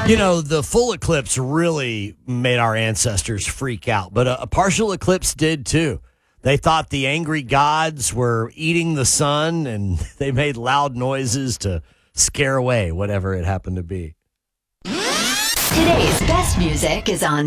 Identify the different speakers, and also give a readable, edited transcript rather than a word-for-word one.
Speaker 1: You know, the full eclipse really made our ancestors freak out, but a partial eclipse did too. They thought the angry gods were eating the sun, and they made loud noises to scare away whatever it happened to be.
Speaker 2: Today's best music is on